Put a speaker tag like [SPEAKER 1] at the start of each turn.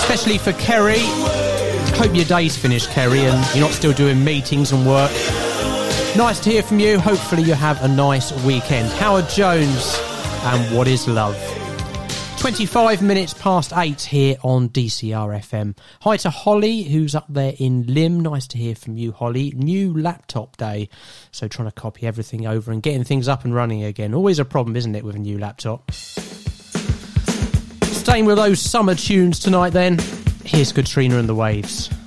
[SPEAKER 1] especially for Kerry. Hope your day's finished, Kerry, and you're not still doing meetings and work. Nice to hear from you. Hopefully you have a nice weekend. Howard Jones and What Is Love? 25 minutes past 8 here on DCR FM. Hi to Holly, who's up there in Lim. Nice to hear from you, Holly. New laptop day, so trying to copy everything over and getting things up and running again. Always a problem, isn't it, with a new laptop? Staying with those summer tunes tonight then. Here's Katrina and the Waves.